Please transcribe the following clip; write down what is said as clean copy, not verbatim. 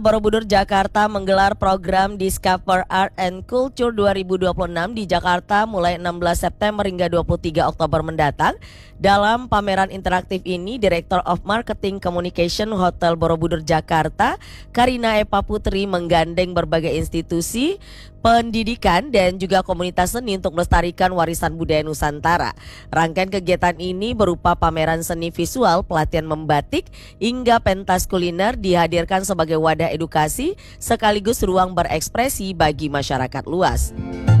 Borobudur Jakarta menggelar program Discover Art and Culture 2026 di Jakarta mulai 16 September hingga 23 Oktober mendatang. Dalam pameran interaktif ini, Director of Marketing Communication Hotel Borobudur Jakarta, Karina Epa Putri, menggandeng berbagai institusi pendidikan dan juga komunitas seni untuk melestarikan warisan budaya Nusantara. Rangkaian kegiatan ini berupa pameran seni visual, pelatihan membatik, hingga pentas kuliner dihadirkan sebagai wadah edukasi sekaligus ruang berekspresi bagi masyarakat luas.